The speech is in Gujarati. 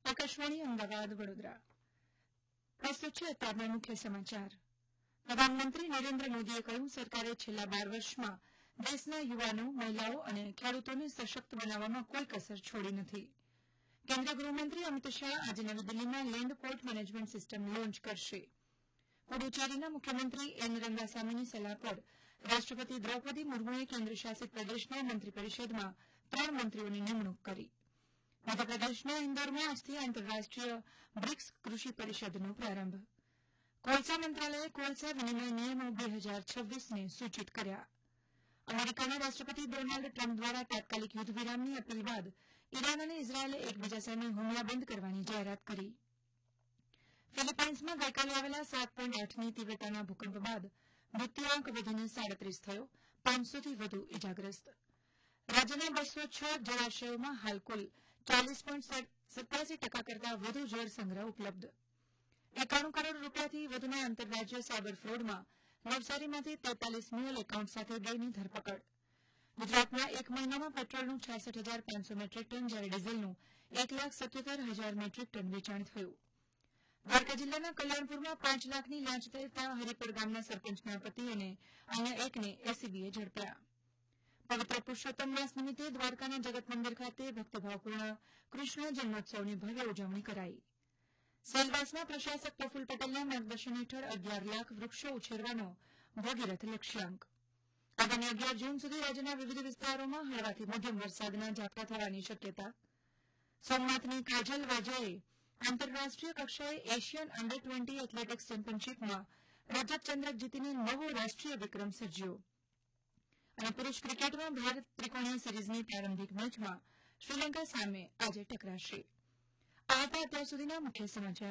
આકાશવાણી અમદાવાદ વડોદરા પ્રસ્તુત છે અત્યારના મુખ્ય સમાચાર. પ્રધાનમંત્રી નરેન્દ્ર મોદીએ કહ્યું, સરકારે છેલ્લા 12 વર્ષમાં દેશના યુવાનો, મહિલાઓ અને ખેડૂતોને સશક્ત બનાવવામાં કોઈ કસર છોડી નથી. કેન્દ્રીય ગૃહમંત્રી અમિત શાહ આજે નવી દિલ્હીમાં land port management system launch કરશે. પુડુચેરીના મુખ્યમંત્રી એન રંગાસામીની સલાહ પર રાષ્ટ્રપતિ દ્રૌપદી મુર્મુએ કેન્દ્રશાસિત પ્રદેશના મંત્રીપરિષદમાં 3 મંત્રીઓની નિમણૂક કરી. મધ્યપ્રદેશના ઇન્દોરમાં આજથી આંતરરાષ્ટ્રીય બ્રિક્સ કૃષિ પરિષદનો પ્રારંભ. કોલસા મંત્રાલયે કોલસા વિનિમય નિયમો 2026ને સૂચિત કર્યા. અમેરિકાના રાષ્ટ્રપતિ ડોનાલ્ડ ટ્રમ્પ દ્વારા તાત્કાલિક યુદ્ધ વિરામની અપીલ બાદ ઈરાન અને ઇઝરાયેલે એકબીજા સામે હુમલા બંધ કરવાની જાહેરાત કરી. ફિલિપાઇન્સમાં ગઈકાલે આવેલા 7.8ની તીવ્રતાના ભૂકંપ બાદ મૃત્યુઆંક વધીને 37 થયો, 500થી વધુ ઇજાગ્રસ્ત. રાજ્યના 206 જળાશયોમાં હાલ કુલ 40.87% કરતાં વધુ જળ સંગ્રહ ઉપલબ્ધ. 91 કરોડ રૂપિયાથી વધુના આંતરરાજ્ય સાયબર ફ્રોડમાં નવસારીમાંથી 43 મ્યુઅલ એકાઉન્ટ સાથે 2ની ધરપકડ. ગુજરાતમાં એક મહિનામાં પેટ્રોલનું 66,500 મેટ્રિક ટન જ્યારે ડીઝલનું 1,77,000 મેટ્રિક ટન વેચાણ થયું. દ્વારકા જિલ્લાના કલ્યાણપુરમાં 5 લાખની લાંચ લેતા હરિપર ગામના સરપંચના પતિ અને અન્ય એકને એસીબીએ ઝડપ્યા. પવિત્ર પુરુષોત્તમ માસ નિમિત્તે દ્વારકાના જગત મંદિર ખાતે ભક્તિભાવપૂર્ણ કૃષ્ણ જન્મોત્સવની ભવ્ય ઉજવણી કરાઈ. સેલવાસના પ્રશાસક પ્રફુલ પટેલના માર્ગદર્શન હેઠળ 11 લાખ વૃક્ષો ઉછેરવાનો ભગીરથ લક્ષ્યાંક. આગામી 11 જૂન સુધી રાજ્યના વિવિધ વિસ્તારોમાં હળવાથી મધ્યમ વરસાદના ઝાપટા થવાની શક્યતા. સોમનાથની કાજલ વાજાએ આંતરરાષ્ટ્રીય કક્ષાએ એશિયન અંડર 20 એથ્લેટિક્સ ચેમ્પિયનશીપમાં રજત ચંદ્રક જીતીને નવો રાષ્ટ્રીય વિક્રમ સર્જ્યો. અને પુરૂષ ક્રિકેટમાં ભારત ત્રિકોણીય સિરીઝની પ્રારંભિક મેચમાં શ્રીલંકા સામે આજે ટકરાશે. આ હતા અત્યાર સુધીના મુખ્ય સમાચાર.